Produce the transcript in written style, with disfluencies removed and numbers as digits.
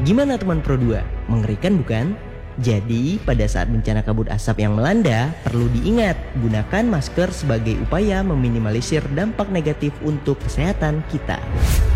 Gimana teman Pro 2? Mengerikan bukan? Jadi, pada saat bencana kabut asap yang melanda, perlu diingat, gunakan masker sebagai upaya meminimalisir dampak negatif untuk kesehatan kita.